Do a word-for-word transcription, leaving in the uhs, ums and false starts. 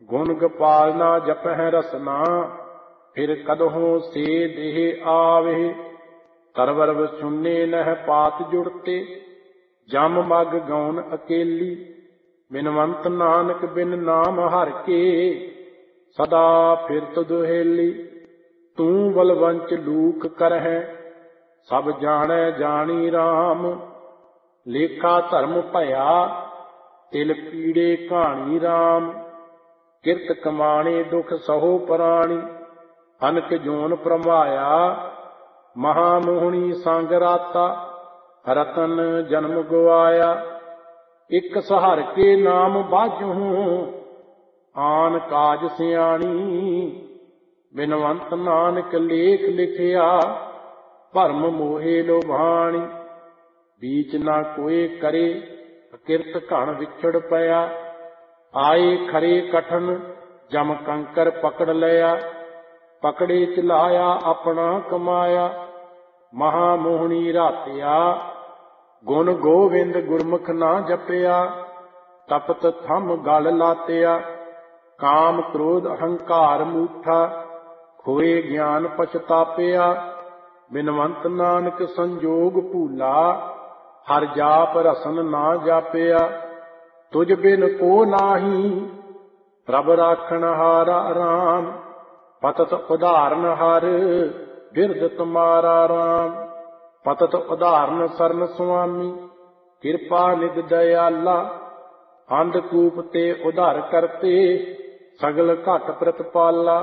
ਗੁਣ ਗੋਪਾਲ ਨਾ ਜਪਹਿ ਰਸਨਾ, ਫਿਰ ਕਦਹੋਂ ਸੇ ਦੇਹ ਆਵੇ। ਤਰਵਰ ਸੁਨੇ ਨਹਿ ਪਾਤ ਜੁੜਤੇ, ਜਮ ਮਗ ਗੌਨ ਅਕੇਲੀ। ਬਿਨਵੰਤ ਨਾਨਕ ਬਿਨ ਨਾਮ ਹਰਿ ਕੇ, ਸਦਾ ਫਿਰਤ ਦੁਹੇਲੀ। ਤੂੰ ਬਲਵੰਚ ਲੂਕ ਕਰਹਿ, ਸਭ ਜਾਣੈ ਜਾਣੀ ਰਾਮ। ਲੇਖਾ ਧਰਮ ਭਇਆ, ਤਿਲ ਪੀੜੇ ਕਹਾਣੀ ਰਾਮ। ਕਿਰਤ ਕਮਾਣੇ ਦੁਖ ਸਹੋ ਪ੍ਰਾਣੀ, ਅਨਕ ਜੋਨ ਭਰਮਾਇਆ। ਮਹਾਮੋਹਣੀ ਸੰਗ ਰਾਤਾ, ਰਤਨ ਜਨਮ ਗਵਾਇਆ। ਇਕ ਸਹਰ ਕੇ ਨਾਮ ਬਾਝਹੁ, ਆਨ ਕਾਜ ਸਿਆਣੀ। ਬਿਨਵੰਤ ਨਾਨਕ ਲੇਖ ਲਿਖਿਆ, ਭਰਮ ਮੋਹੇ ਲੋਭਾਣੀ। ਬੀਚ ਨਾ ਕੋਏ ਕਰੇ, ਕਿਰਤ ਘਣ ਵਿਛੜ ਪਿਆ। ਆਏ ਖਰੇ ਕਠਨ, ਜਮ ਕੰਕਰ ਪਕੜ ਲਿਆ। ਪਕੜੇ ਚਲਾਇਆ ਆਪਣਾ ਕਮਾਇਆ, ਮਹਾਮੋਹਣੀ ਰਾਤਿਆ। ਗੁਣ ਗੋਵਿੰਦ ਗੁਰਮੁਖ ਨਾ ਜਪਿਆ, ਤਪਤ ਥੰਮ ਗਲ ਲਾਤਿਆ। ਕਾਮ ਕ੍ਰੋਧ ਅਹੰਕਾਰ ਮੂਠਾ, ਖੋਏ ਗਿਆਨ ਪਛਤਾਪਿਆ। ਬਿਨਵੰਤ ਨਾਨਕ ਸੰਜੋਗ ਭੂਲਾ, ਹਰਿ ਜਾਪ ਰਸਨ ਨਾ ਜਾਪਿਆ। ਤੁਝ ਬਿਨ ਕੋ ਨਾਹੀ, ਪ੍ਰਭ ਰਾਖਣ ਹਾਰਾ ਰਾਮ। ਪਤਤ ਉਦਾਹਰਨ ਹਰ, ਬਿਰਧ ਤੁਮਾਰਾ ਰਾਮ। ਪਤਤ ਉਦਾਹਰਨ ਸਰਨ ਸੁਆਮੀ, ਕਿਰਪਾ ਨਿਧ ਦਇਆਲਾ। ਅੰਧਕੂਪ ਤੇ ਉਧਾਰ ਕਰਤੇ, ਸਗਲ ਘਟ ਪ੍ਰਤਪਾਲਾ।